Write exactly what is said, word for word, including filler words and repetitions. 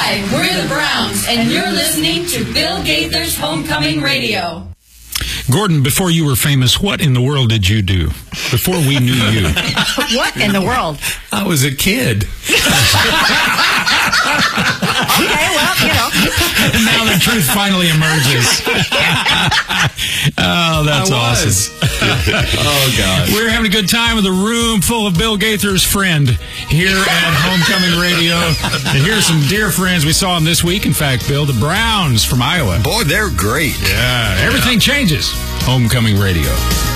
Hi, we're the Browns, and you're listening to Bill Gaither's Homecoming Radio. Gordon, before you were famous, what in the world did you do? Before we knew you. What in the world? I was a kid. Okay, well, you know. Now the truth finally emerges. Oh, that's awesome. Oh, God. We're having a good time with a room full of Bill Gaither's friend here at Homecoming Radio. And here's some dear friends. We saw them this week. In fact, Bill, the Browns from Iowa. Boy, they're great. Yeah, everything changes. Homecoming Radio.